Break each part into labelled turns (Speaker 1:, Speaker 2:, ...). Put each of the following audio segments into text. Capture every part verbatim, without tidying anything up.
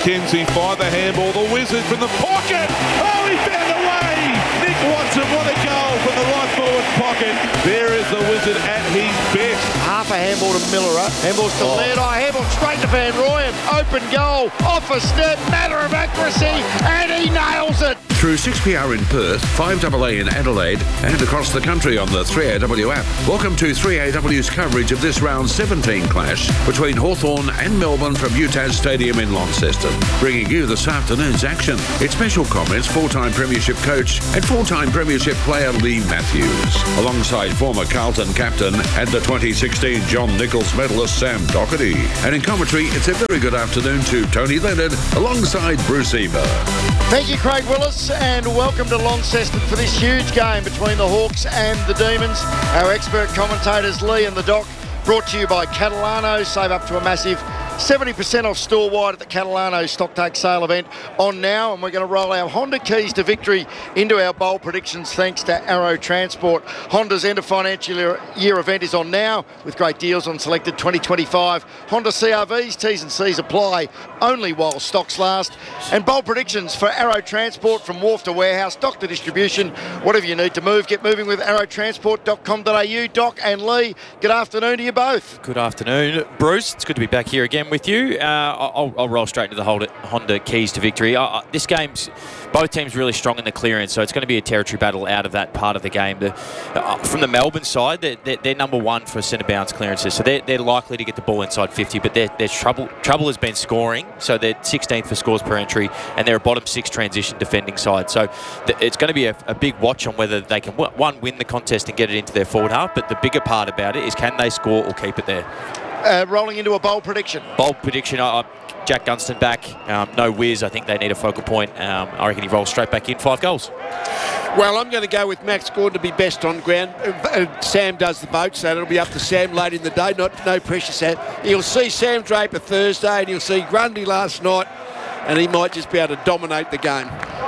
Speaker 1: McKenzie fired the handball. The Wizard from the pocket. Oh, he found a way. Nick Watson, what a goal from the right forward pocket. There is the Wizard at his best.
Speaker 2: Half a handball to Miller. Handball's to
Speaker 1: Oh.
Speaker 2: Leonard. Handball straight to Van Rooyen. Open goal. Off a step. Matter of accuracy. And he nails it.
Speaker 3: Through six P R in Perth, five A A in Adelaide, and across the country on the three A W app. Welcome to three A W's coverage of this round seventeen clash between Hawthorn and Melbourne from U T A S Stadium in Launceston. Bringing you this afternoon's action. Its special comments, four-time Premiership coach and four-time Premiership player Lee Matthews, alongside former Carlton captain and the twenty sixteen John Nichols medalist Sam Doherty. And in commentary, it's a very good afternoon to Tony Leonard alongside Bruce Eber.
Speaker 2: Thank you, Craig Willis, and welcome to Launceston for this huge game between the Hawks and the Demons. Our expert commentators, Lee and the Doc, brought to you by Catalano. Save up to a massive seventy percent off store-wide at the Catalano Stocktake sale event on now, and we're going to roll our Honda keys to victory into our bowl predictions thanks to Arrow Transport. Honda's end of financial year event is on now with great deals on selected twenty twenty-five Honda C R Vs. T's and C's apply only while stocks last. And bowl predictions for Arrow Transport from wharf to warehouse, dock to distribution, whatever you need to move, get moving with arrow transport dot com dot a u. Doc and Lee, good afternoon to you both.
Speaker 4: Good afternoon, Bruce. It's good to be back here again with you. Uh, I'll, I'll roll straight into the Honda, Honda keys to victory. Uh, this game's both teams really strong in the clearance, so it's going to be a territory battle out of that part of the game. The, uh, from the Melbourne side, they're, they're, they're number one for centre bounce clearances, so they're, they're likely to get the ball inside fifty, but their trouble trouble has been scoring, so they're sixteenth for scores per entry, and they're a bottom six transition defending side. So th- it's going to be a, a big watch on whether they can, one, win the contest and get it into their forward half, but the bigger part about it is can they score or keep it there.
Speaker 2: Uh, rolling into a bowl prediction.
Speaker 4: Bold prediction, uh, Jack Gunston back. Um, no whiz. I think they need a focal point. Um, I reckon he rolls straight back in. Five goals.
Speaker 5: Well, I'm going to go with Max Gordon to be best on ground. Uh, Sam does the vote, so it'll be up to Sam late in the day. Not no pressure, Sam. You'll see Sam Draper Thursday, and you'll see Grundy last night, and he might just be able to dominate the game.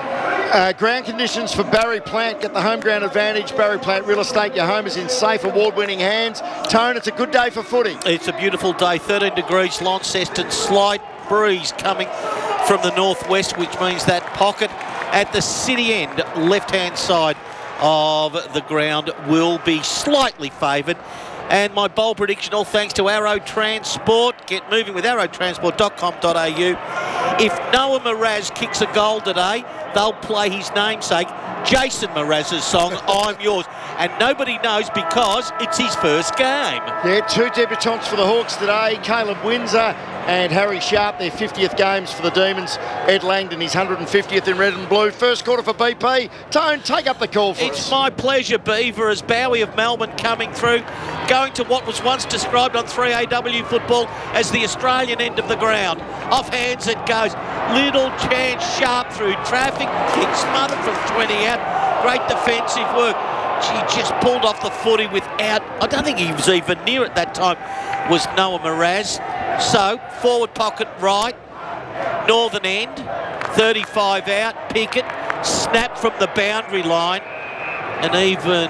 Speaker 2: Uh, ground conditions for Barry Plant. Get the home ground advantage. Barry Plant Real Estate. Your home is in safe, award-winning hands. Tone, it's a good day for footy.
Speaker 6: It's a beautiful day. thirteen degrees, Launceston. Slight breeze coming from the northwest, which means that pocket at the city end, left-hand side of the ground, will be slightly favoured. And my bold prediction, all thanks to Arrow Transport. Get moving with arrow transport dot com dot a u. If Noah Mraz kicks a goal today, they'll play his namesake, Jason Mraz's song, I'm Yours. And nobody knows because it's his first game.
Speaker 2: Yeah, two debutants for the Hawks today. Caleb Windsor and Harry Sharp, their fiftieth games for the Demons. Ed Langdon, his one hundred fiftieth in red and blue. First quarter for B P. Tone, take up the call for
Speaker 6: It's
Speaker 2: us.
Speaker 6: my pleasure, Beaver, as Bowie of Melbourne coming through, going to what was once described on three A W football as the Australian end of the ground. Off hands it goes. Little chance, Sharp through traffic. Kick smothered from twenty out. Great defensive work. She just pulled off the footy without, I don't think he was even near at that time, was Noah Mraz. So, forward pocket right, northern end, thirty-five out, Pickett, snap from the boundary line, and even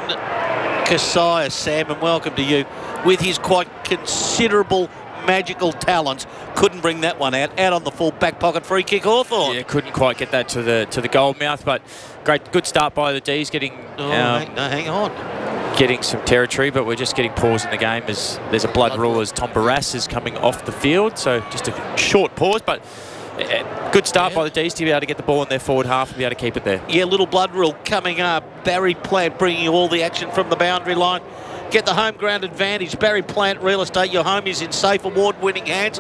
Speaker 6: Kasaya, Sam, and welcome to you, with his quite considerable magical talents, couldn't bring that one out. Out on the full back pocket, free kick Hawthorn.
Speaker 4: Yeah, couldn't quite get that to the to the goal mouth, but great, good start by the D's, getting
Speaker 6: Oh,
Speaker 4: um,
Speaker 6: hang, no, hang on.
Speaker 4: getting some territory, but we're just getting pause in the game as there's a blood, blood rule as Tom Barras is coming off the field, so just a short pause, but uh, good start yeah. by the D's to be able to get the ball in their forward half and be able to keep it there.
Speaker 6: Yeah, little blood rule coming up. Barry Plant bringing you all the action from the boundary line. Get the home ground advantage. Barry Plant Real Estate, your home is in safe, award-winning hands.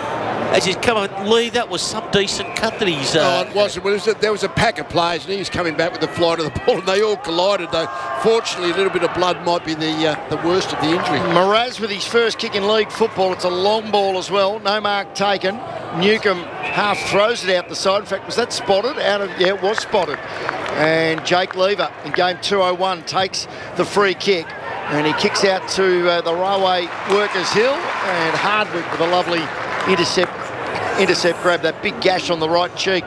Speaker 6: As he's come on, Lee, that was some decent cut that he's... Uh,
Speaker 5: oh, it wasn't. Well, it was a, there was a pack of players, and he was coming back with the flight of the ball, and they all collided, though. Fortunately, a little bit of blood might be the uh, the worst of the injury.
Speaker 2: Mraz with his first kick in league football. It's a long ball as well. No mark taken. Newcomb half throws it out the side. In fact, was that spotted? Out of Yeah, it was spotted. And Jake Lever in game two oh one takes the free kick. And he kicks out to uh, the Railway Workers Hill, and Hardwick with a lovely intercept intercept grab. That big gash on the right cheek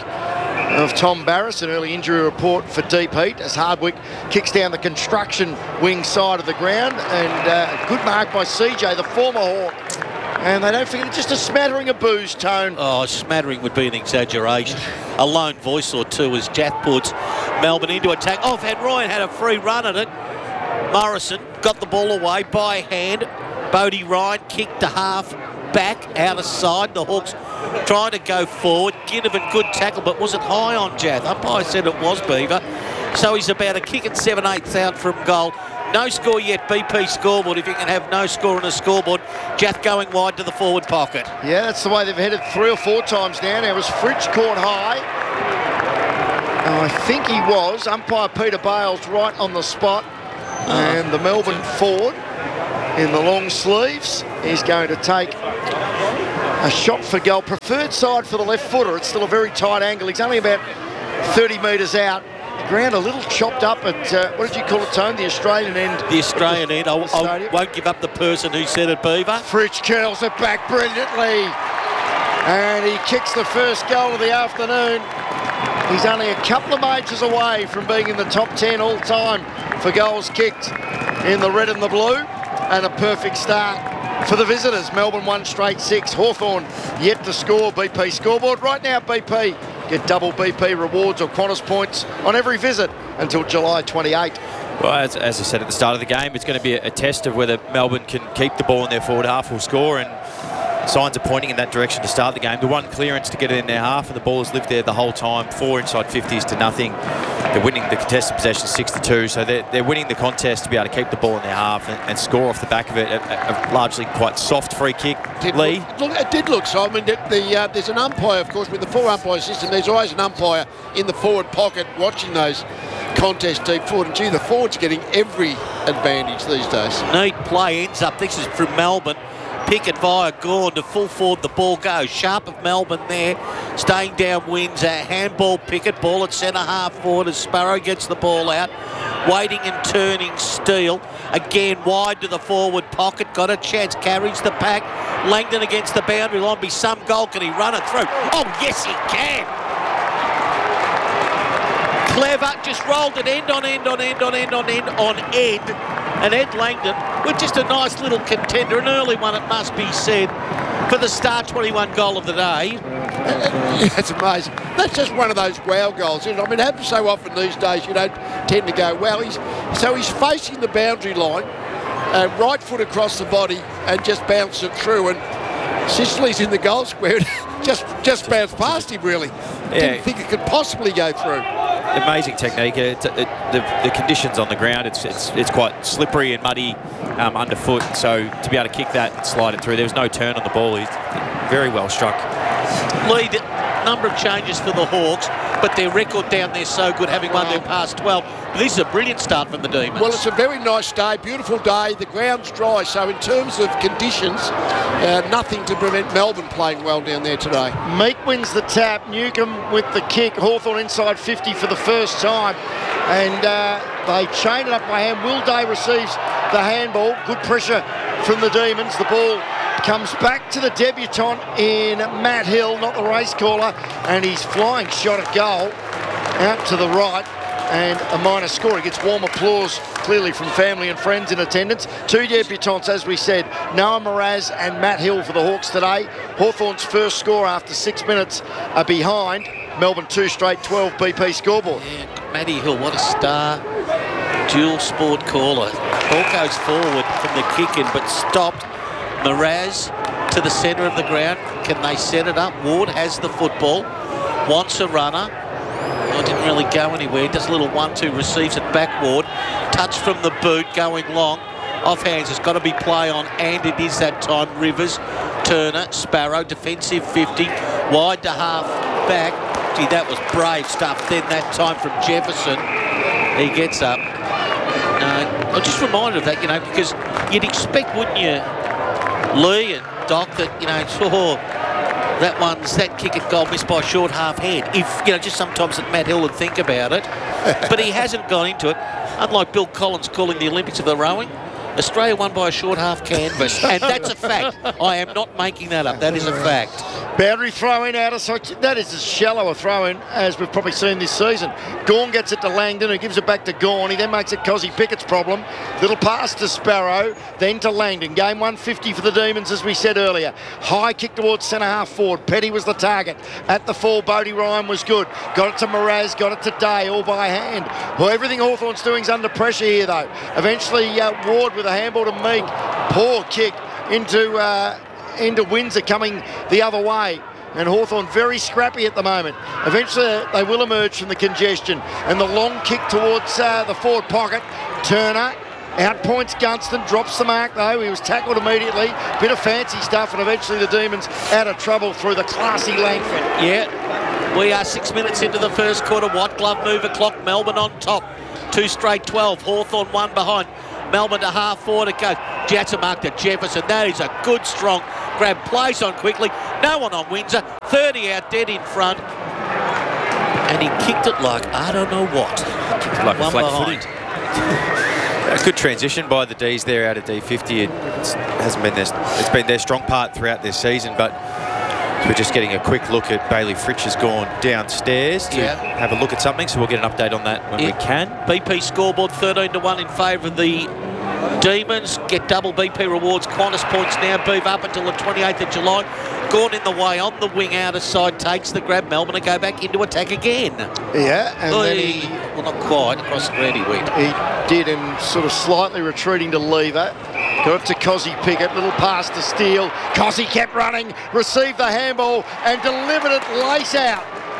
Speaker 2: of Tom Barras, an early injury report for Deep Heat as Hardwick kicks down the construction wing side of the ground, and uh, good mark by C J, the former Hawk. And they don't forget just a smattering of booze, Tone.
Speaker 6: Oh, smattering would be an exaggeration. A lone voice or two as Jack puts Melbourne into attack. Offhand, Ryan had a free run at it. Morrison got the ball away by hand. Bodie Ryan kicked to half back, out of side. The Hawks trying to go forward. Ginnivan, good tackle, but was it high on Jath? Umpire said it was, Beaver. So he's about a kick and seven-eighths out from goal. No score yet, B P scoreboard. If you can have no score on a scoreboard, Jath going wide to the forward pocket.
Speaker 2: Yeah, that's the way they've headed three or four times now. Now was Fridge caught high. Oh, I think he was. Umpire Peter Bales right on the spot. And the Melbourne forward in the long sleeves is going to take a shot for goal. Preferred side for the left footer. It's still a very tight angle. He's only about thirty metres out. The ground a little chopped up at, uh, what did you call it, Tone? The Australian end.
Speaker 6: The Australian end. I, I won't give up the person who said it, Beaver.
Speaker 2: Fridge curls it back brilliantly. And he kicks the first goal of the afternoon. He's only a couple of metres away from being in the top ten all time for goals kicked in the red and the blue. And a perfect start for the visitors. Melbourne one straight six. Hawthorn yet to score. B P scoreboard. Right now, B P get double B P rewards or Qantas points on every visit until July twenty-eighth.
Speaker 4: Well, as, as I said at the start of the game, it's going to be a, a test of whether Melbourne can keep the ball in their forward half or score, and signs are pointing in that direction to start the game. The one clearance to get it in their half, and the ball has lived there the whole time. Four inside fifties to nothing. They're winning the contested possession six to two, so they're, they're winning the contest to be able to keep the ball in their half and, and score off the back of it. A, a, a largely quite soft free kick.
Speaker 5: Did
Speaker 4: Lee?
Speaker 5: Look, look, it did look so. I mean, the, the, uh, there's an umpire, of course, with the four umpire system. There's always an umpire in the forward pocket watching those contests deep forward. And gee, the forwards are getting every advantage these days.
Speaker 6: Neat play ends up. This is from Melbourne. Pickett via Gorn to full forward. The ball goes. Sharp of Melbourne there. Staying down wins. A handball Pickett. Ball at centre half forward as Sparrow gets the ball out. Waiting and turning Steele. Again wide to the forward pocket. Got a chance. Carries the pack. Langdon against the boundary line. Be some goal. Can he run it through? Oh, yes, he can. Clever. Just rolled it end on end on end on end on end on end. And Ed Langdon with just a nice little contender, an early one it must be said, for the Star twenty-one goal of the day.
Speaker 5: That's amazing. That's just one of those wow goals. I mean, it happens so often these days you don't tend to go, wow. He's, so he's facing the boundary line, uh, right foot across the body and just bounced it through. And Sicily's in the goal square. just just bounced past him, really.
Speaker 4: Yeah.
Speaker 5: Didn't think it could possibly go through.
Speaker 4: Amazing technique. It, it, the, the conditions on the ground, it's it's, it's quite slippery and muddy um, underfoot. So to be able to kick that and slide it through, there was no turn on the ball. He's very well struck.
Speaker 6: Lee, the number of changes for the Hawks, but their record down there so good, having won their past twelve. But this is a brilliant start from the Demons.
Speaker 5: Well, it's a very nice day, beautiful day. The ground's dry, so in terms of conditions, uh, nothing to prevent Melbourne playing well down there today.
Speaker 2: Meek wins the tap. Newcomb with the kick. Hawthorn inside fifty for the first time. And uh, they chain it up by hand. Will Day receives the handball. Good pressure from the Demons. The ball comes back to the debutant in Matt Hill, not the race caller. And he's flying shot at goal out to the right. And a minor score. He gets warm applause, clearly from family and friends in attendance. Two debutants, as we said, Noah Mraz and Matt Hill for the Hawks today. Hawthorn's first score after six minutes are behind. Melbourne two straight twelve B P scoreboard.
Speaker 6: Yeah, Matty Hill, what a star. Dual sport caller. Ball goes forward from the kick in, but stopped. Mraz to the centre of the ground. Can they set it up? Ward has the football. Wants a runner. Oh, didn't really go anywhere. Does a little one two, receives it backward. Touch from the boot, going long. Off hands, it's got to be play on, and it is that time. Rivers, Turner, Sparrow, defensive fifty, wide to half back. Gee, that was brave stuff. Then that time from Jefferson, he gets up. No, I'm just reminded of that, you know, because you'd expect, wouldn't you, Lee and Doc, that, you know, oh, that one's that kick at goal missed by short half head. If, you know, just sometimes that Matt Hill would think about it. But he hasn't gone into it. Unlike Bill Collins calling the Olympics of the rowing, Australia won by a short half canvas, and that's a fact. I am not making that up. That is a fact.
Speaker 2: Boundary throw in out of sight. That is as shallow a throw in as we've probably seen this season. Gawn gets it to Langdon, who gives it back to Gawn. He then makes it Cozzy Pickett's problem. Little pass to Sparrow, then to Langdon. Game one fifty for the Demons, as we said earlier. High kick towards centre half forward. Petty was the target. At the full, Bodie Ryan was good. Got it to Mraz, got it to Day, all by hand. Well, everything Hawthorn's doing is under pressure here, though. Eventually, uh, Ward with a handball to Meek. Poor kick into... Uh, into Windsor coming the other way, and Hawthorn very scrappy at the moment. Eventually they will emerge from the congestion, and the long kick towards uh, the forward pocket. Turner outpoints Gunston, drops the mark though. He was tackled immediately, bit of fancy stuff, and eventually the Demons out of trouble through the classy Langford.
Speaker 6: Yeah, we are six minutes into the first quarter. White glove mover clock, Melbourne on top. Two straight twelve, Hawthorn one behind. Melbourne to half forward it goes. Jatsa marked to Jefferson. That is a good strong grab. Plays on quickly. No one on Windsor. thirty out dead in front. And he kicked it like I don't know what.
Speaker 4: Like
Speaker 6: one
Speaker 4: a flat
Speaker 6: behind.
Speaker 4: footy. A good transition by the D's there out of D fifty. It hasn't been their, it's been their strong part throughout this season, but we're just getting a quick look at Bailey Fritsch has gone downstairs to
Speaker 6: Yeah.
Speaker 4: have a look at something, so we'll get an update on that when
Speaker 6: Yeah.
Speaker 4: we can.
Speaker 6: B P scoreboard thirteen to one in favour of the Demons. Get double B P rewards. Qantas points now move up until the twenty-eighth of July. Gone in the way on the wing outer side. Takes the grab. Melbourne to go back into attack again.
Speaker 2: Yeah, and then he,
Speaker 6: well, not quite. Across the ground he went.
Speaker 2: he did, and sort of slightly retreating to Lever. Got it to Cozzy Pickett, little pass to Steele. Cozzy kept running, received the handball and delivered it lace out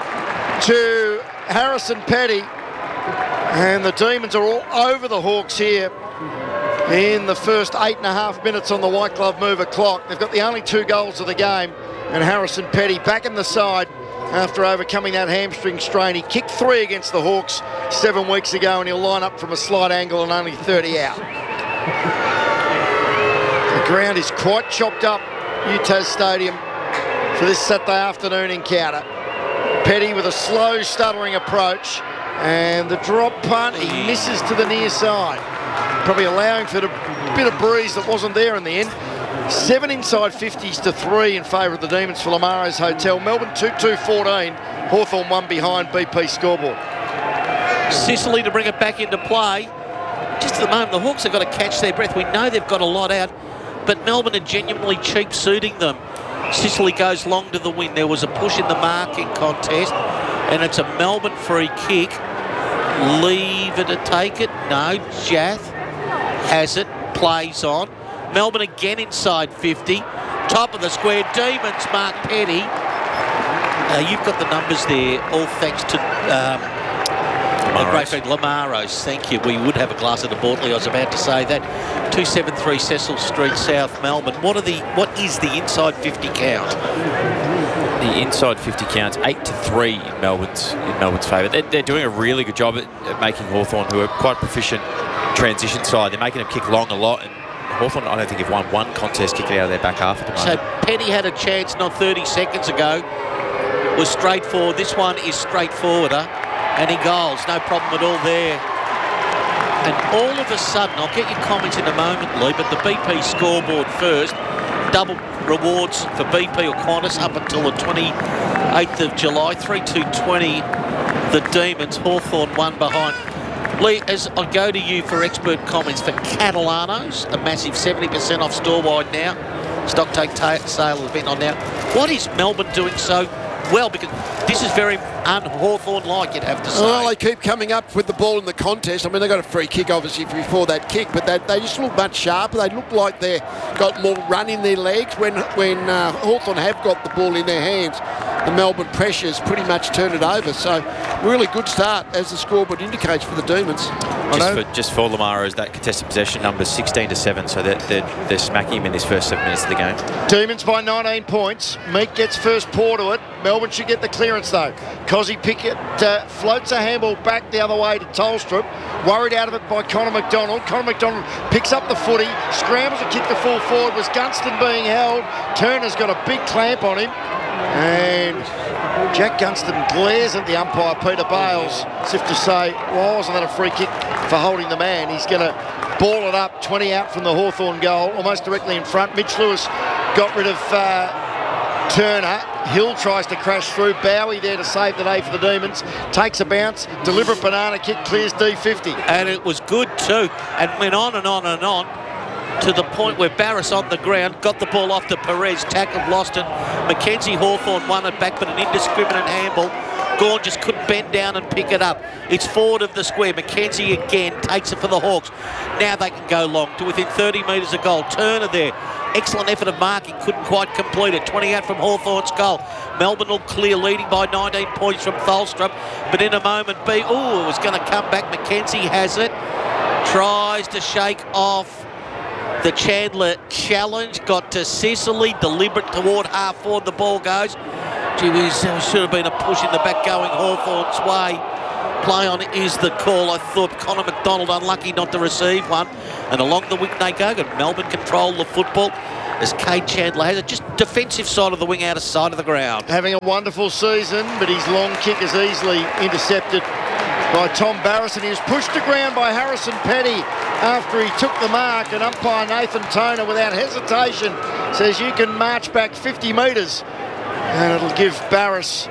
Speaker 2: to Harrison Petty. And the Demons are all over the Hawks here in the first eight and a half minutes on the white glove mover clock. They've got the only two goals of the game, and Harrison Petty back in the side after overcoming that hamstring strain. He kicked three against the Hawks seven weeks ago, and he'll line up from a slight angle and only thirty out. The ground is quite chopped up, Utah Stadium, for this Saturday afternoon encounter. Petty with a slow, stuttering approach, and the drop punt, he misses to the near side, probably allowing for a bit of breeze that wasn't there in the end. Seven inside fifties to three in favour of the Demons for Lamaro's Hotel. Melbourne two two fourteen, Hawthorn one behind B P scoreboard.
Speaker 6: Sicily to bring it back into play. Just at the moment, the Hawks have got to catch their breath. We know they've got a lot out, but Melbourne are genuinely cheap suiting them. Sicily goes long to the win. There was a push in the marking contest, and it's a Melbourne free kick. Lever to take it. No, Jath has it, plays on. Melbourne again inside fifty. Top of the square, Demons, Mark Petty. Uh, you've got the numbers there, all thanks to um, the great friend Lamaro's. Thank you. We would have a glass of the Bortley. I was about to say that. two seventy-three Cecil Street, South Melbourne. What are the? What is the inside fifty count?
Speaker 4: The inside fifty counts eight to three in Melbourne's in Melbourne's favour. They're, they're doing a really good job at, at making Hawthorn, who are quite proficient transition side. They're making them kick long a lot, and Hawthorn, I don't think, have won one contest kicking out of their back half at the moment.
Speaker 6: So Petty had a chance not thirty seconds ago. Was straightforward. This one is straightforwarder, and he goals. No problem at all there. And all of a sudden, I'll get your comments in a moment, Lee, but the B P scoreboard first. Double rewards for B P or Qantas up until the twenty-eighth of July. three two twenty, the Demons. Hawthorn one behind. Lee, as I go to you for expert comments for Catalanos, a massive seventy percent off store-wide now. Stock take ta- sale has been on now. What is Melbourne doing so well? Because this is very un-Hawthorn-like, you'd have to say.
Speaker 5: Well, they keep coming up with the ball in the contest. I mean, they got a free kick, obviously, before that kick, but they, they just look much sharper. They look like they've got more run in their legs. When, when uh, Hawthorn have got the ball in their hands, the Melbourne pressures pretty much turn it over. So, really good start, as the scoreboard indicates, for the Demons.
Speaker 4: Just for, just for Lamaro's, that contested possession number sixteen to seven, so they're, they're, they're smacking him in this first seven minutes of the game.
Speaker 2: Demons by nineteen points. Meek gets first paw to it. Melbourne should get the clearance though. Cozzy Pickett uh, floats a handball back the other way to Tolstrup. Worried out of it by Connor McDonald. Connor McDonald picks up the footy, scrambles to kick the full forward. Was Gunston being held? Turner's got a big clamp on him. And Jack Gunston glares at the umpire, Peter Bales, as if to say, well, wasn't that a free kick for holding the man? He's going to ball it up, twenty out from the Hawthorn goal, almost directly in front. Mitch Lewis got rid of uh, Turner. Hill tries to crash through. Bowie there to save the day for the Demons. Takes a bounce, deliberate banana kick, clears D fifty.
Speaker 6: And it was good too, and went on and on and on to the point where Barras on the ground got the ball off to Perez, tackled, lost it. Mackenzie Hawthorn won it back, but an indiscriminate handball. Gawn just couldn't bend down and pick it up. It's forward of the square. Mackenzie again takes it for the Hawks. Now they can go long to within thirty metres of goal. Turner there. Excellent effort of marking, couldn't quite complete it. twenty out from Hawthorn's goal. Melbourne will clear, leading by nineteen points from Tholstrup. But in a moment, B, oh, it was going to come back. Mackenzie has it. Tries to shake off the Chandler challenge. Got to Sicily, deliberate toward half forward. The ball goes. Gee whiz, there should have been a push in the back going Hawthorn's way. Play on is the call. I thought Connor McDonald unlucky not to receive one. And along the wing they go. And Melbourne control the football as Cade Chandler has it. Just defensive side of the wing, out of sight of the ground.
Speaker 2: Having a wonderful season, but his long kick is easily intercepted by Tom Barras, and he was pushed to ground by Harrison Petty after he took the mark, and umpire Nathan Toner without hesitation says you can march back fifty metres, and it'll give Barras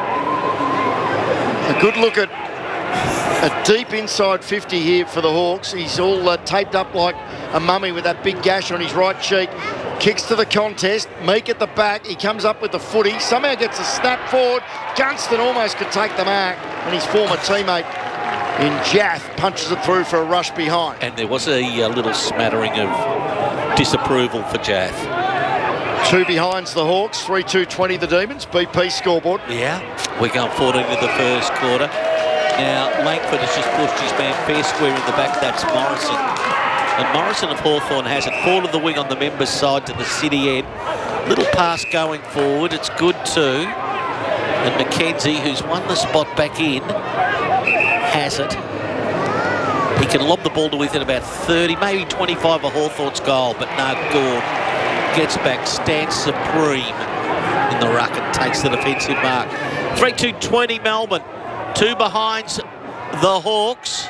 Speaker 2: a good look at a deep inside fifty here for the Hawks. He's all uh, taped up like a mummy with that big gash on his right cheek. Kicks to the contest, Meek at the back, he comes up with the footy, somehow gets a snap forward. Gunston almost could take the mark, and his former teammate in Jaff punches it through for a rush behind.
Speaker 6: And there was a, a little smattering of disapproval for Jaff.
Speaker 2: Two behinds the Hawks, three two twenty the Demons, B P scoreboard.
Speaker 6: Yeah, we're going fourteen into the first quarter. Now, Langford has just pushed his man fair square in the back, that's Morrison. And Morrison of Hawthorn has it forward of the wing on the members' side to the city end. Little pass going forward, it's good too. And Mackenzie, who's won the spot back in, has it. He can lob the ball to within about thirty, maybe twenty-five of Hawthorn's goal, but no, Gawn gets back, stands supreme in the ruck and takes the defensive mark. three two twenty Melbourne, two behinds the Hawks.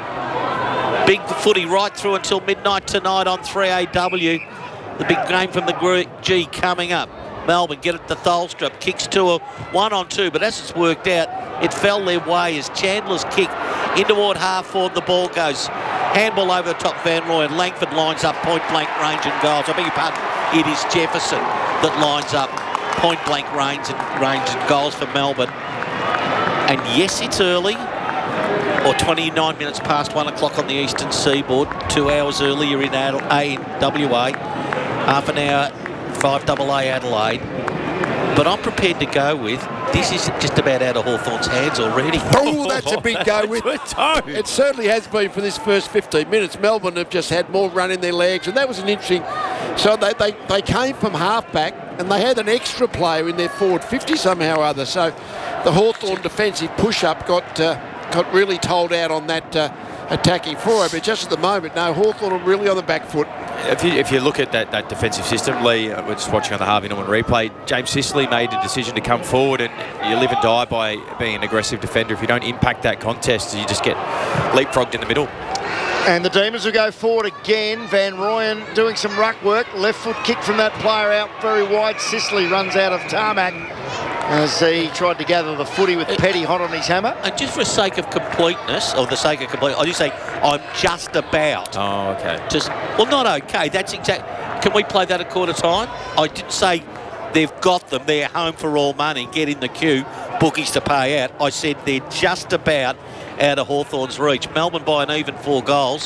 Speaker 6: Big footy right through until midnight tonight on three A W. The big game from the G coming up. Melbourne get it to Tholstrup, kicks to a one on two, but as it's worked out, it fell their way as Chandler's kick in toward half forward, the ball goes. Handball over the top, Van Roy, and Langford lines up point blank range and goals. I beg your pardon, it is Jefferson that lines up point blank range and, range and goals for Melbourne. And yes, it's early, or twenty-nine minutes past one o'clock on the eastern seaboard, two hours earlier in, Adel- A, in W A, half an hour, five double A Adelaide. But I'm prepared to go with, this is just about out of Hawthorn's hands already.
Speaker 5: Oh, that's a big go with. It certainly has been for this first fifteen minutes. Melbourne have just had more run in their legs, and that was an interesting... So they, they, they came from half-back, and they had an extra player in their forward fifty somehow or other. So the Hawthorn defensive push-up got... Uh, got really told out on that uh, attacking four, but just at the moment, no, Hawthorn are really on the back foot.
Speaker 4: If you, if you look at that, that defensive system, Lee, we're just watching on the Harvey Norman replay, James Sicily made a decision to come forward, and you live and die by being an aggressive defender. If you don't impact that contest, you just get leapfrogged in the middle.
Speaker 2: And the Demons will go forward again. Van Rooyen doing some ruck work. Left foot kick from that player out very wide. Sicily runs out of tarmac as he tried to gather the footy with Petty hot on his hammer.
Speaker 6: And just for the sake of completeness, or the sake of complete, I just say I'm just about.
Speaker 4: Oh, okay.
Speaker 6: Just well, not okay. That's exact. Can we play that at quarter time? I didn't say they've got them. They're home for all money. Get in the queue. Bookies to pay out. I said they're just about out of Hawthorn's reach. Melbourne by an even four goals.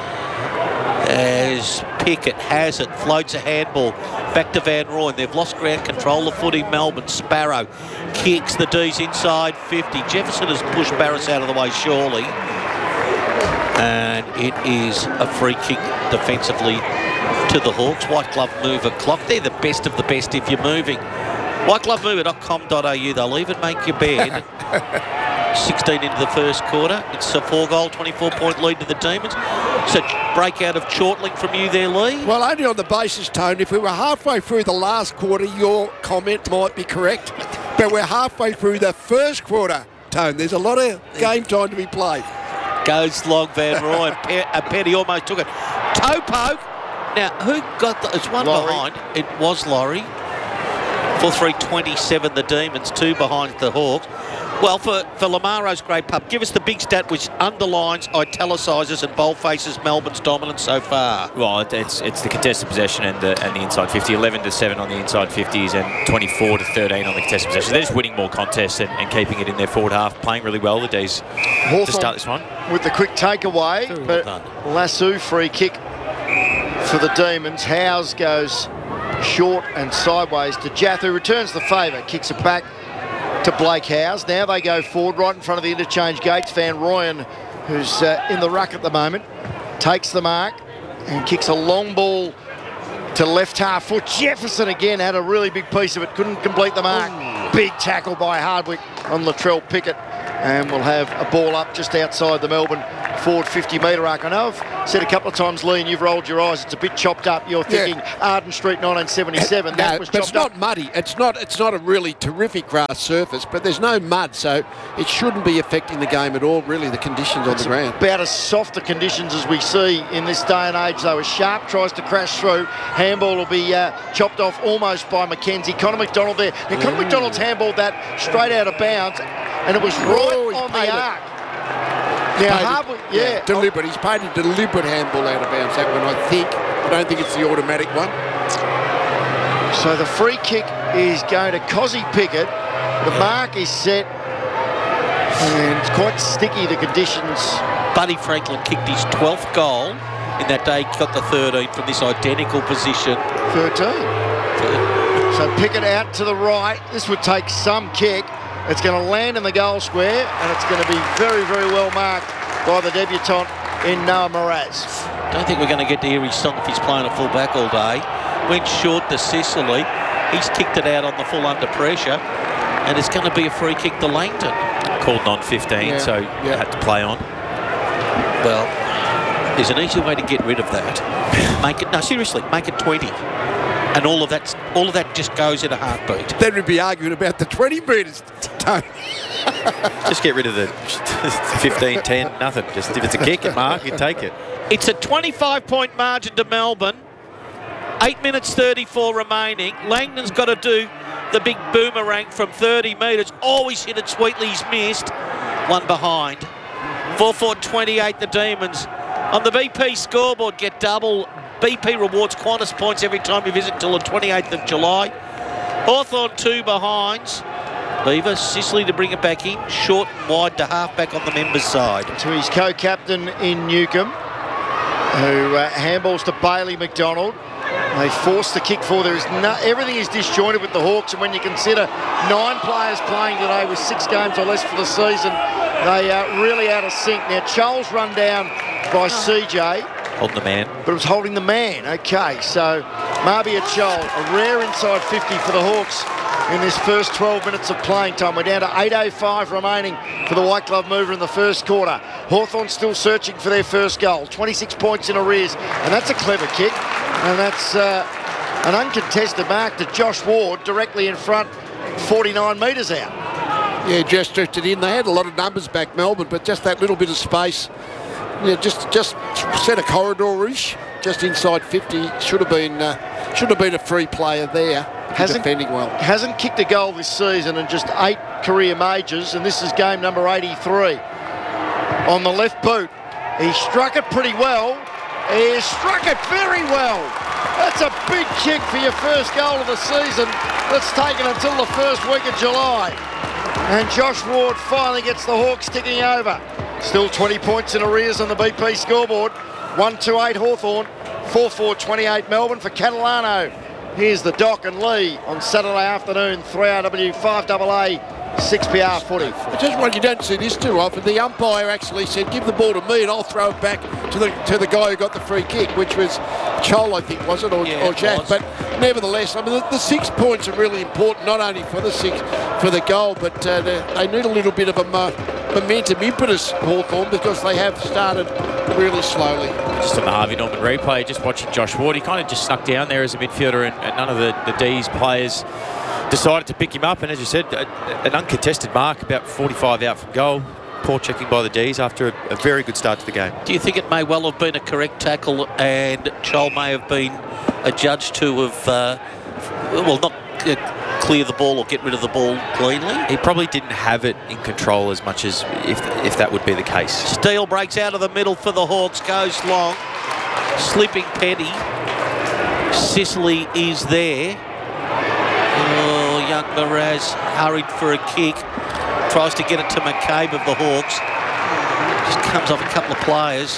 Speaker 6: As Pickett has it, floats a handball back to Van Rooyen. They've lost ground control of footy. Melbourne, Sparrow kicks the D's inside fifty. Jefferson has pushed Barras out of the way surely, and it is a free kick defensively to the Hawks. White Glove Mover clock. They're the best of the best if you're moving. white glove mover dot com dot a u. They'll even make your bed. sixteen into the first quarter. It's a four-goal, twenty-four point lead to the Demons. So breakout of chortling from you there, Lee?
Speaker 5: Well, only on the basis, Tone, if we were halfway through the last quarter, your comment might be correct. But we're halfway through the first quarter, Tone. There's a lot of game time to be played.
Speaker 6: Goes long Van Rooyen. Pe- uh, Petty almost took it. Toe poke. Now, who got the... It's one
Speaker 2: Laurie.
Speaker 6: behind. It was Laurie. four three twenty-seven, the Demons. Two behind the Hawks. Well, for, for Lamaro's great pup, give us the big stat which underlines, italicises and boldfaces Melbourne's dominance so far.
Speaker 4: Well, it- it's it's the contested possession and the and the inside fifty. eleven to seven on the inside fifties and twenty-four to thirteen on the contested possession. They're just winning more contests and, and keeping it in their forward half, playing really well the D's to start this one.
Speaker 2: With the quick takeaway,
Speaker 6: Very
Speaker 2: but
Speaker 6: well done.
Speaker 2: Lasso free kick for the Demons. Howes goes short and sideways to Jath, who returns the favour, kicks it back to Blake Howes. Now they go forward right in front of the interchange gates. Van Rooyen, who's uh, in the ruck at the moment, takes the mark and kicks a long ball to left half foot. Jefferson again had a really big piece of it, couldn't complete the mark. Big tackle by Hardwick on Latrell Pickett, and we'll have a ball up just outside the Melbourne forward fifty metre arc. I know I've said a couple of times, Lee, and you've rolled your eyes, it's a bit chopped up. You're thinking
Speaker 5: Yeah.
Speaker 2: Arden Street nineteen seventy-seven. That
Speaker 5: No,
Speaker 2: was
Speaker 5: but it's
Speaker 2: chopped
Speaker 5: not
Speaker 2: up.
Speaker 5: muddy. It's not. It's not a really terrific grass surface, but there's no mud, so it shouldn't be affecting the game at all. Really, the conditions on the ground.
Speaker 2: About as soft the conditions as we see in this day and age, though. As Sharp tries to crash through, handball will be uh, chopped off almost by Mackenzie. Connor McDonald there. Now, Connor McDonald's handballed that straight out of bounds, and it was right
Speaker 5: Oh, he's
Speaker 2: on
Speaker 5: paid
Speaker 2: the
Speaker 5: it.
Speaker 2: arc. Now,
Speaker 5: Paid it.
Speaker 2: Hardwick, yeah.
Speaker 5: deliberate. He's paid a deliberate handball out of bounds. That one, I think. I don't think it's the automatic one.
Speaker 2: So the free kick is going to Cozzy Pickett. The mark is set, and it's quite sticky, the conditions.
Speaker 6: Buddy Franklin kicked his twelfth goal in that day. He got the thirteenth from this identical position.
Speaker 2: thirteen. So Pickett out to the right. This would take some kick. It's going to land in the goal square, and it's going to be very, very well marked by the debutant in Noah Mraz.
Speaker 6: Don't think we're going to get to hear his song if he's playing a full back all day. Went short to Sicily. He's kicked it out on the full under pressure, and it's going to be a free kick to Langton.
Speaker 4: Called non fifteen,
Speaker 5: Yeah,
Speaker 4: so
Speaker 5: yeah.
Speaker 4: had to play on.
Speaker 6: Well, there's an easy way to get rid of that. Make it no, seriously, make it twenty, and all of that, all of that just goes in a heartbeat.
Speaker 5: Then we'd be arguing about the twenty metres. Tony.
Speaker 4: Just get rid of the fifteen, ten, nothing. Just if it's a kick and mark, you take it.
Speaker 6: It's a twenty-five point margin to Melbourne. Eight minutes thirty-four remaining. Langton's got to do the big boomerang from thirty metres. Always hit it sweetly. He's missed. One behind. four four twenty-eight, the Demons. On the B P scoreboard, get double. B P rewards Qantas points every time you visit till the twenty-eighth of July. Hawthorn two behinds. Beaver, Sicily to bring it back in. Short and wide to half-back on the members' side.
Speaker 2: To his co-captain in Newcomb, who uh, handballs to Bailey McDonald. They force the kick for. There is no, everything is disjointed with the Hawks, and when you consider nine players playing today with six games or less for the season, they are really out of sync. Now, Charles run down by C J,
Speaker 4: Holding the man.
Speaker 2: but it was holding the man. Okay, so Marbia Charles, a rare inside fifty for the Hawks in this first twelve minutes of playing time. We're down to eight oh five remaining for the White Glove Mover in the first quarter. Hawthorn still searching for their first goal. twenty-six points in arrears, and that's a clever kick. And that's uh, an uncontested mark to Josh Ward directly in front, forty-nine metres out.
Speaker 5: Yeah, just drifted in. They had a lot of numbers back, Melbourne, but just that little bit of space. Yeah, just just set a corridor-ish, just inside fifty. Should have been uh, should have been a free player there.
Speaker 2: Hasn't-
Speaker 5: defending well.
Speaker 2: Hasn't kicked a goal this season and just eight career majors, and this is game number eighty-three. On the left boot, he struck it pretty well. He struck it very well. That's a big kick for your first goal of the season. That's taken until the first week of July. And Josh Ward finally gets the Hawks ticking over. Still twenty points in arrears on the B P scoreboard. one two eight Hawthorn, four four twenty-eight Melbourne for Catalano. Here's the Doc and Lee on Saturday afternoon, three R W, five A A, six P R footy.
Speaker 5: I just want you don't see this too often. The umpire actually said, "Give the ball to me, and I'll throw it back to the to the guy who got the free kick," which was Chol, I think, was it, or,
Speaker 6: Yeah,
Speaker 5: or
Speaker 6: it
Speaker 5: Jack?
Speaker 6: was.
Speaker 5: But nevertheless, I mean, the, the six points are really important, not only for the six for the goal, but uh, they, they need a little bit of a mo- momentum impetus, Hawthorn, because they have started really slowly.
Speaker 4: Just on the Harvey Norman replay, just watching Josh Ward, he kind of just snuck down there as a midfielder, and, and none of the, the D's players decided to pick him up, and as you said, a, an uncontested mark, about forty-five out from goal. Poor checking by the D's after a, a very good start to the game.
Speaker 6: Do you think it may well have been a correct tackle and Joel may have been adjudged to have, uh, well, not uh, clear the ball or get rid of the ball cleanly?
Speaker 4: He probably didn't have it in control as much as if, if that would be the case.
Speaker 6: Steele breaks out of the middle for the Hawks, goes long. Slipping Petty. Sicily is there. Oh, young Miraz hurried for a kick. Tries to get it to McCabe of the Hawks. Just comes off a couple of players.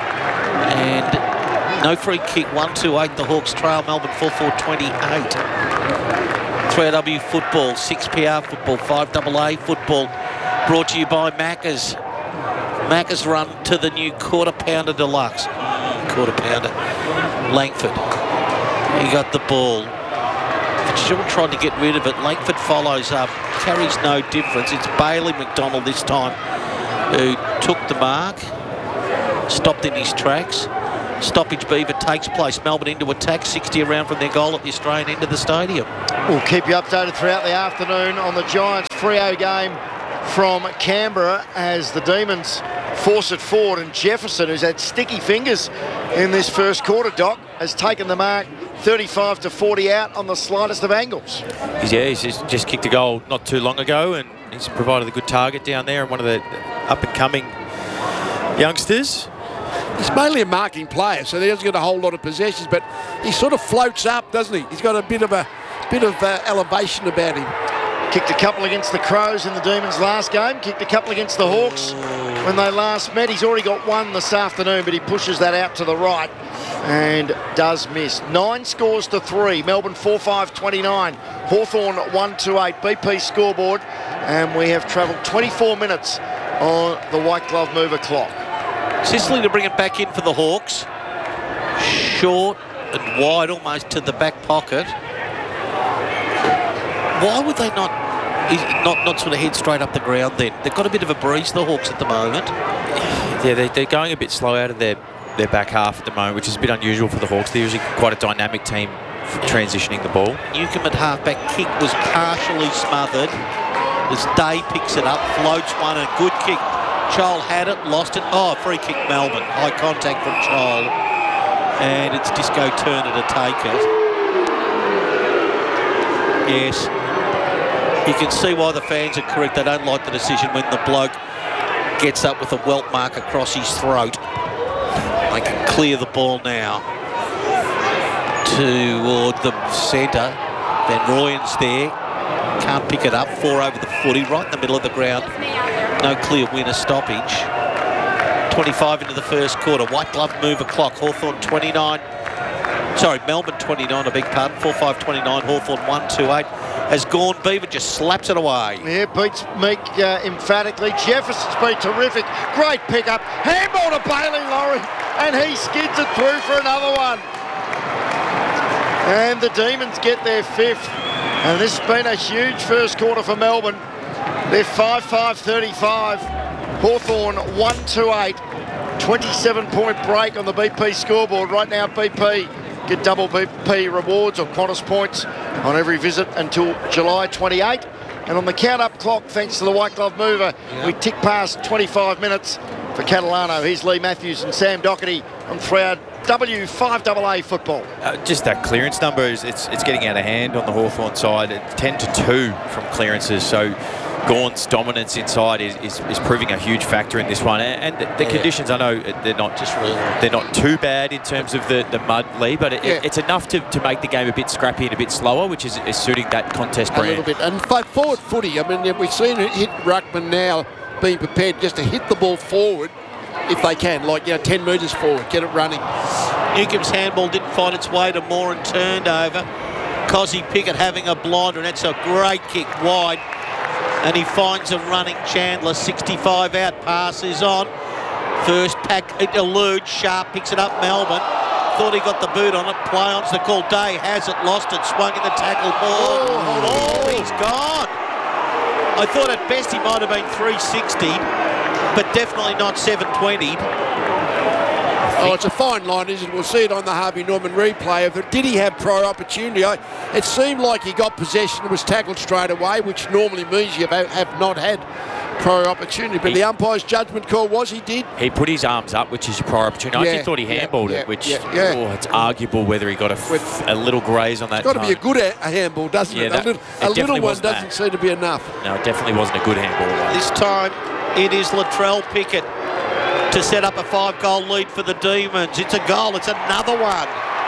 Speaker 6: And no free kick. one two eight. The Hawks trail Melbourne four four twenty-eight. three A W football, six P R football, five A A football. Brought to you by Macca's. Macca's run to the new quarter pounder deluxe. Quarter pounder. Langford. He got the ball. Fitzgerald tried to get rid of it. Langford follows up. Carries no difference. It's Bailey McDonald this time who took the mark. Stopped in his tracks. Stoppage Beaver takes place. Melbourne into attack. sixty around from their goal at the Australian end of the stadium.
Speaker 2: We'll keep you updated throughout the afternoon on the Giants Freo game from Canberra as the Demons force it forward, and Jefferson, who's had sticky fingers in this first quarter, Doc, has taken the mark thirty-five to forty out on the slightest of angles.
Speaker 4: He's, yeah, he's just, just kicked a goal not too long ago, and he's provided a good target down there, and one of the up-and-coming youngsters.
Speaker 5: He's mainly a marking player, so he hasn't got a whole lot of possessions, but he sort of floats up, doesn't he? He's got a bit of a bit of uh, elevation about him.
Speaker 2: Kicked a couple against the Crows in the Demons last game. Kicked a couple against the Hawks when they last met. He's already got one this afternoon, but he pushes that out to the right and does miss. Nine scores to three. Melbourne four five twenty-nine. Hawthorn one two eight. B P scoreboard. And we have travelled twenty-four minutes on the white glove mover clock.
Speaker 6: Sicily to bring it back in for the Hawks. Short and wide, almost to the back pocket. Why would they not, not not sort of head straight up the ground then? They've got a bit of a breeze, the Hawks, at the moment.
Speaker 4: Yeah, they, they're going a bit slow out of their, their back half at the moment, which is a bit unusual for the Hawks. They're usually quite a dynamic team for transitioning the ball.
Speaker 6: Newcomb at halfback kick was partially smothered. As Day picks it up, floats one, a good kick. Chol had it, lost it. Oh, free kick Melbourne. High contact from Chol. And it's Disco Turner to take it. Yes. You can see why the fans are correct. They don't like the decision when the bloke gets up with a welt mark across his throat. They can clear the ball now toward the centre. Van Rooyen's there. Can't pick it up. Four over the footy, right in the middle of the ground. No clear winner stoppage. twenty-five into the first quarter. White glove mover clock. Hawthorn twenty-nine. Sorry, Melbourne twenty-nine, a big pardon. four five twenty-nine. Hawthorn one two eight. Has gone. Beaver just slaps it away.
Speaker 2: Yeah, beats Meek uh, emphatically. Jefferson's been terrific. Great pickup. Handball to Bailey Laurie, and he skids it through for another one. And the Demons get their fifth. And this has been a huge first quarter for Melbourne. They're five five thirty-five. Hawthorn one two eight. twenty-seven point break on the B P scoreboard. Right now, B P get double B P rewards or Qantas points on every visit until July twenty-eighth. And on the count-up clock, thanks to the white glove mover, yeah. we tick past twenty-five minutes for Catalano. Here's Lee Matthews and Sam Doherty on three A W five A A football.
Speaker 4: Uh, just that clearance number, is it's, it's getting out of hand on the Hawthorn side. ten to two from clearances, so Gawn's dominance inside is, is, is proving a huge factor in this one. And, and the, the yeah. conditions, I know they're not just really, they're not too bad in terms of the, the mud, Lee, but it, yeah. it, it's enough to, to make the game a bit scrappy and a bit slower, which is, is suiting that contest brand.
Speaker 5: A little bit. And forward footy, I mean, we've seen it hit Ruckman now being prepared just to hit the ball forward if they can, like, you know, ten metres forward, get it running.
Speaker 6: Newcomb's handball didn't find its way to Moore and turned over. Cozzy Pickett having a blinder, and that's a great kick wide. And he finds a running Chandler. sixty-five out, pass is on. First pack, it eludes. Sharp picks it up, Melbourne. Thought he got the boot on it. Play on's the call. Day has it, lost it, swung in the tackle. Ball. Oh, oh, he's gone. I thought at best he might have been three sixty, but definitely not seven twenty.
Speaker 5: Oh, it's a fine line, isn't it? We'll see it on the Harvey Norman replay. Of it. Did he have prior opportunity? I, it seemed like he got possession and was tackled straight away, which normally means you have, have not had prior opportunity. But
Speaker 4: He-
Speaker 5: the umpire's judgment call was he did.
Speaker 4: He put his arms up, which is your prior opportunity. I
Speaker 5: Yeah,
Speaker 4: actually thought he
Speaker 5: yeah,
Speaker 4: handballed
Speaker 5: yeah,
Speaker 4: it, which
Speaker 5: yeah, yeah.
Speaker 4: Oh, it's arguable whether he got a, f-
Speaker 5: With-
Speaker 4: a little graze on that.
Speaker 5: It's got to be a
Speaker 4: toe.
Speaker 5: good a, a handball, doesn't
Speaker 4: Yeah,
Speaker 5: it?
Speaker 4: that-
Speaker 5: a little,
Speaker 4: it
Speaker 5: a little
Speaker 4: definitely
Speaker 5: one
Speaker 4: wasn't
Speaker 5: doesn't
Speaker 4: that.
Speaker 5: seem to be enough.
Speaker 4: No, it definitely wasn't a good handball.
Speaker 6: This time it is Latrell Pickett to set up a five-goal lead for the Demons. It's a goal. It's another one.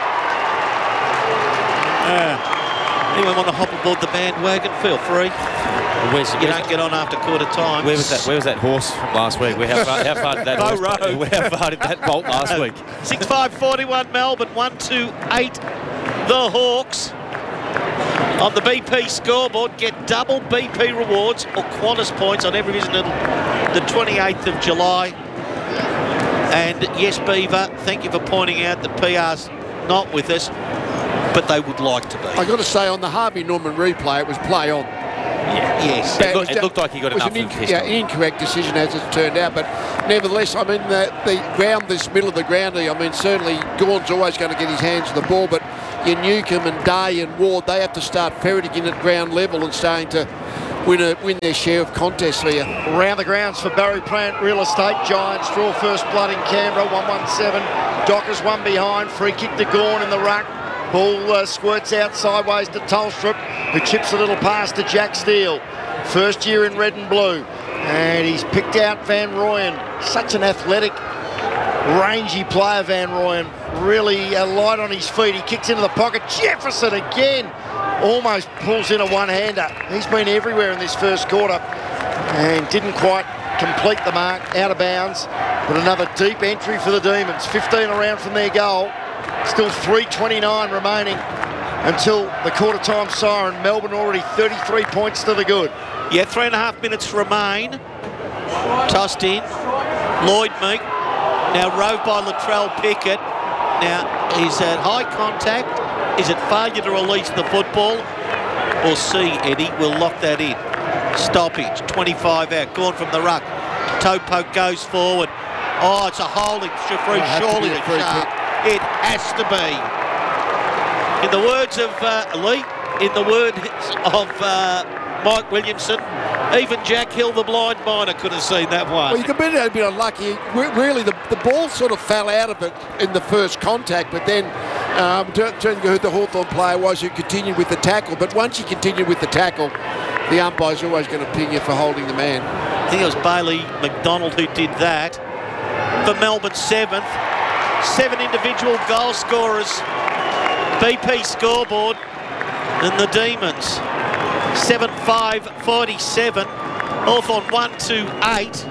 Speaker 6: Uh, anyone want to hop aboard the bandwagon? Feel free.
Speaker 4: Where's,
Speaker 6: You
Speaker 4: where's-
Speaker 6: don't get on after quarter time.
Speaker 4: where was that? Where was that horse from last week? Where, how, far, how far did that
Speaker 6: Bow
Speaker 4: horse?
Speaker 6: Road.
Speaker 4: How far did that bolt last week?
Speaker 6: six five forty-one Melbourne, one two eight the Hawks. On the B P scoreboard, get double B P rewards or Qantas points on every visit until the twenty-eighth of July. And yes, Beaver, thank you for pointing out that P R's not with us, but they would like to be.
Speaker 5: I got to say, on the Harvey Norman replay, it was play on.
Speaker 6: Yes.
Speaker 4: It,
Speaker 5: It
Speaker 4: look,
Speaker 5: was
Speaker 4: it
Speaker 5: ju-
Speaker 4: looked like he got
Speaker 5: it was
Speaker 4: enough
Speaker 5: an
Speaker 4: of
Speaker 5: inc-
Speaker 4: his
Speaker 5: yeah, incorrect decision as it's turned out, but nevertheless, I mean, the, the ground, this middle of the ground, I mean, certainly Gawn's always going to get his hands on the ball, but your Newcomb and Day and Ward, they have to start ferreting in at ground level and starting to win a, win their share of contests here.
Speaker 2: Round the grounds for Barry Plant Real Estate. Giants draw first blood in Canberra, one one seven. Dockers one behind. Free kick to Gawn in the ruck. Ball uh, squirts out sideways to Tolstrup, who chips a little pass to Jack Steele. First year in red and blue. And he's picked out Van Rooyen. Such an athletic, rangy player, Van Rooyen. Really uh, light on his feet. He kicks into the pocket. Jefferson again. Almost pulls in a one-hander. He's been everywhere in this first quarter and didn't quite complete the mark, out of bounds. But another deep entry for the Demons. fifteen around from their goal. Still three twenty-nine remaining until the quarter-time siren. Melbourne already thirty-three points to the good.
Speaker 6: Yeah, three and a half minutes remain. Tossed in. Lloyd Meek. Now rove by Latrell Pickett. Now, is that high contact? Is it failure to release the football? Or C, Eddie, we'll lock that in. Stoppage, twenty-five out, gone from the ruck. Toe poke goes forward. Oh, it's a holding, free,
Speaker 5: It'll have to
Speaker 6: surely
Speaker 5: be a
Speaker 6: it's
Speaker 5: free
Speaker 6: sharp. It has to be. In the words of uh, Lee, in the words of uh, Mike Williamson, even Jack Hill, the blind miner, could have seen that one.
Speaker 5: Well, you could be a bit unlucky. Re- Really, the, the ball sort of fell out of it in the first contact, but then um, turning to who the Hawthorn player was who continued with the tackle. But once he continued with the tackle, the umpire's always going to ping you for holding the man.
Speaker 6: I think it was Bailey McDonald who did that. For Melbourne seventh, seven individual goal scorers. B P scoreboard and the Demons. seven five forty-seven. Hawthorn one two eight.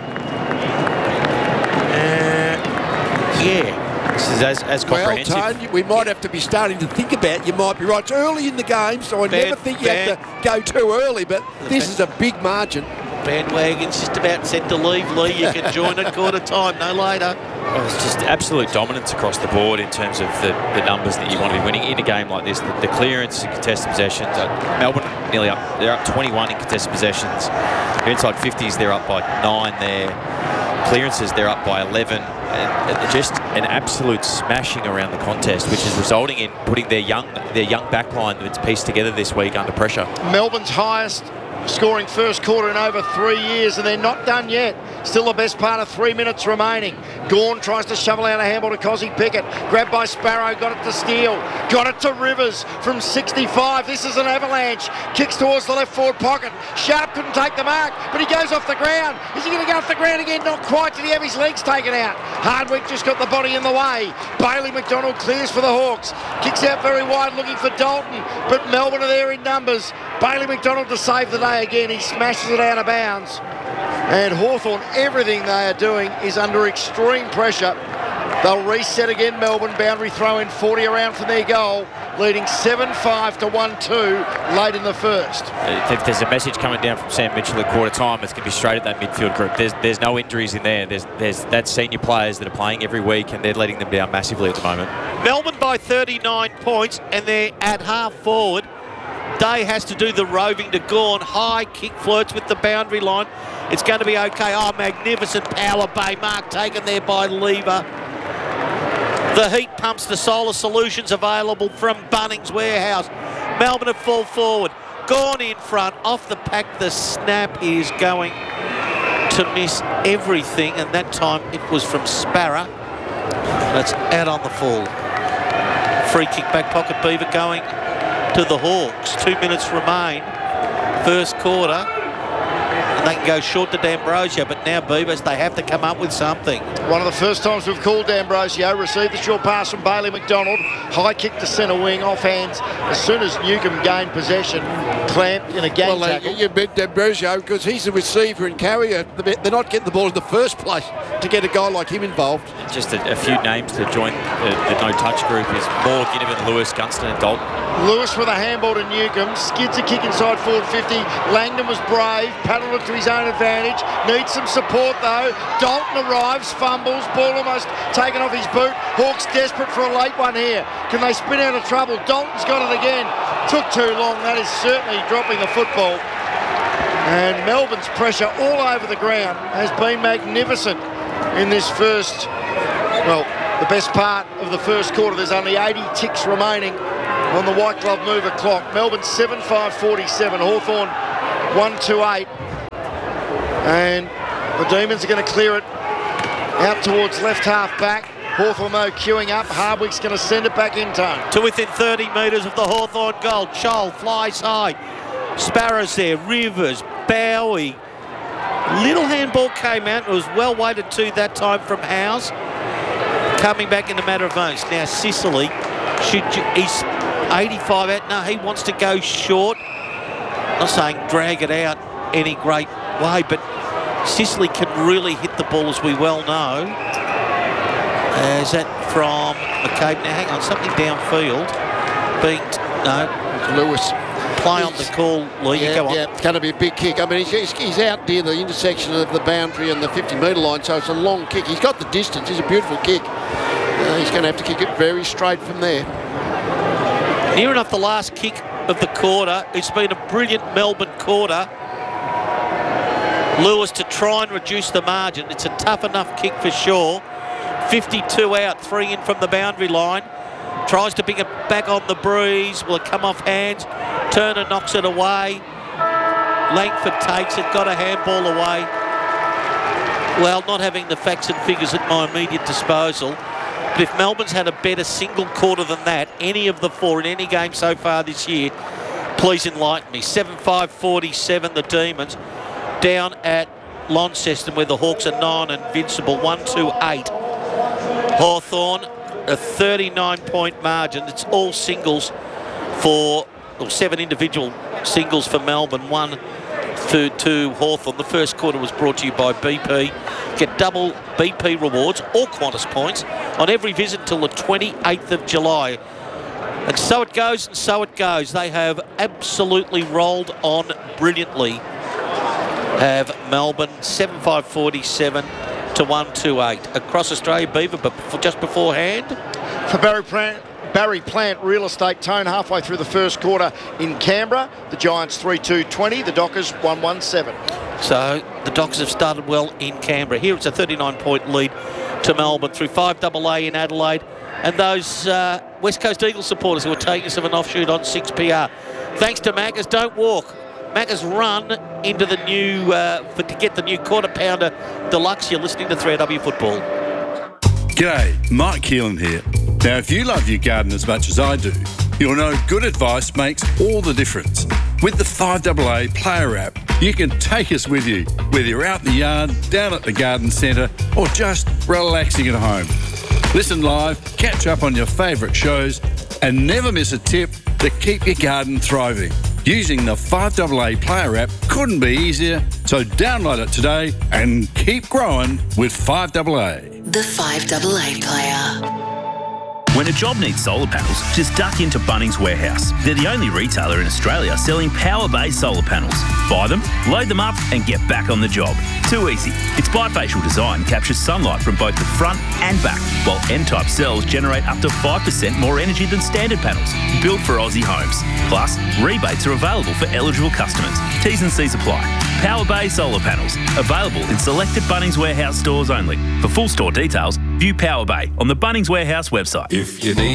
Speaker 4: Uh, yeah. This is as, as
Speaker 5: Well,
Speaker 4: comprehensive.
Speaker 5: Tone, we might have to be starting to think about, you might be right. It's early in the game, so I
Speaker 6: Bad-
Speaker 5: never think you
Speaker 6: bad.
Speaker 5: have to go too early, but this is a big margin.
Speaker 6: Bandwagon's just about set to leave, Lee. You can join at quarter time, no later.
Speaker 4: Well, it's just absolute dominance across the board in terms of the, the numbers that you want to be winning in a game like this. The, the clearance and contested possessions. Uh, Melbourne nearly up. They're up twenty-one in contested possessions. They're inside fifties. They're up by nine there. Clearances, they're up by eleven. And, and just an absolute smashing around the contest, which is resulting in putting their young their young backline that's pieced together this week under pressure.
Speaker 2: Melbourne's highest scoring first quarter in over three years, and they're not done yet. Still the best part of three minutes remaining. Gawn tries to shovel out a handball to Cozzy Pickett. Grabbed by Sparrow, got it to Steele. Got it to Rivers from sixty-five. This is an avalanche. Kicks towards the left forward pocket. Sharp couldn't take the mark, but he goes off the ground. Is he going to go off the ground again? Not quite. Did he have his legs taken out? Hardwick just got the body in the way. Bailey McDonald clears for the Hawks. Kicks out very wide looking for Dalton, but Melbourne are there in numbers. Bailey McDonald to save the day again. He smashes it out of bounds. And Hawthorn, everything they are doing is under extreme pressure. They'll reset again, Melbourne. Boundary throw in forty around from their goal, leading seven five to one two late in the first.
Speaker 4: If there's a message coming down from Sam Mitchell at quarter time, it's going to be straight at that midfield group. There's there's no injuries in there. There's there's that's senior players that are playing every week, and they're letting them down massively at the moment.
Speaker 6: Melbourne by thirty-nine points, and they're at half forward. Day has to do the roving to Gawn. High kick flirts with the boundary line. It's going to be okay. Oh, magnificent power bay mark taken there by Lever. The heat pumps, the solar solutions available from Bunnings Warehouse. Melbourne have fall forward. Gone in front, off the pack. The snap is going to miss everything, and that time it was from Sparrow. That's out on the full. Free kick back pocket, Beaver going to the Hawks. Two minutes remain. First quarter. And they can go short to D'Ambrosio, but now Beavers, they have to come up with something.
Speaker 2: One of the first times we've called D'Ambrosio, received the short pass from Bailey McDonald, high kick to centre wing, off hands. As soon as Newcomb gained possession, clamped in a gang
Speaker 5: Well,
Speaker 2: tackle.
Speaker 5: uh, you bet D'Ambrosio, because he's the receiver and carrier. They're not getting the ball in the first place to get a guy like him involved.
Speaker 4: Just a, a few names to join the, the no-touch group is Moore, Ginnivan, Lewis, Gunston and Dalton.
Speaker 2: Lewis with a handball to Newcomb, skids a kick inside forward fifty. Langdon was brave, paddled it to his own advantage. Needs some support though. Dalton arrives, fumbles, ball almost taken off his boot. Hawks desperate for a late one here. Can they spin out of trouble? Dalton's got it again. Took too long. That is certainly dropping the football. And Melbourne's pressure all over the ground has been magnificent in this first, well, the best part of the first quarter. There's only eighty ticks remaining on the white glove mover clock. Melbourne seven five forty-seven, Hawthorn one two eight. And the Demons are going to clear it out towards left half back. Hawthorn though queuing up. Hardwick's going to send it back in time.
Speaker 6: To within thirty metres of the Hawthorn goal. Scholl flies high. Sparrows there. Rivers, Bowie. Little handball came out. It was well weighted to that time from Howes. Coming back in a matter of moments. Now Sicily, should you, he's eighty-five out. No, he wants to go short. Not saying drag it out any great way, but Sicily can really hit the ball, as we well know. Uh, is that from McCabe? Now, hang on, something downfield. Being, no.
Speaker 5: Lewis.
Speaker 6: Play on the call, Lee.
Speaker 5: Yeah,
Speaker 6: you go on.
Speaker 5: yeah, it's going to be a big kick. I mean, he's, he's out near the intersection of the boundary and the fifty metre line, so it's a long kick. He's got the distance. It's a beautiful kick. Uh, he's going to have to kick it very straight from there.
Speaker 6: Near enough the last kick of the quarter. It's been a brilliant Melbourne quarter. Lewis to try and reduce the margin. It's a tough enough kick for sure. fifty-two out, three in from the boundary line. Tries to pick it back on the breeze. Will it come off hands? Turner knocks it away. Langford takes it, got a handball away. Well, not having the facts and figures at my immediate disposal. But if Melbourne's had a better single quarter than that, any of the four in any game so far this year, please enlighten me. seven five forty-seven, the Demons. Down at Launceston, where the Hawks are nine invincible, one two eight. Hawthorn, a thirty-nine point margin. It's all singles for, or seven individual singles for Melbourne, one to, to Hawthorn. The first quarter was brought to you by B P. Get double B P rewards or Qantas points on every visit until the twenty-eighth of July. And so it goes and so it goes. They have absolutely rolled on brilliantly. Have Melbourne seven five forty-seven to one two eight. Across Australia, Beaver, but for just beforehand.
Speaker 2: For Barry Plant, Barry Plant Real Estate, Tone halfway through the first quarter in Canberra. The Giants three two twenty, the Dockers one one seven.
Speaker 6: So the Dockers have started well in Canberra. Here it's a thirty-nine point lead to Melbourne through five double A in Adelaide. And those uh, West Coast Eagles supporters who are taking us of an offshoot on six P R. Thanks to Macca's, don't walk. Macca's run into the new, uh, for, to get the new quarter pounder deluxe. You're listening to three A W Football.
Speaker 7: G'day, Mike Keelan here. Now, if you love your garden as much as I do, you'll know good advice makes all the difference. With the five double A Player app, you can take us with you, whether you're out in the yard, down at the garden centre, or just relaxing at home. Listen live, catch up on your favourite shows, and never miss a tip to keep your garden thriving. Using the five double A Player app couldn't be easier, so download it today and keep growing with five double A.
Speaker 8: The five double A Player.
Speaker 9: When a job needs solar panels, just duck into Bunnings Warehouse. They're the only retailer in Australia selling power-based solar panels. Buy them, load them up, and get back on the job. Too easy. Its bifacial design captures sunlight from both the front and back, while N-type cells generate up to five percent more energy than standard panels. Built for Aussie homes. Plus, rebates are available for eligible customers. T's and C's apply. Power Bay solar panels. Available in selected Bunnings Warehouse stores only. For full store details, View Power Bay on the Bunnings Warehouse website.
Speaker 10: If you need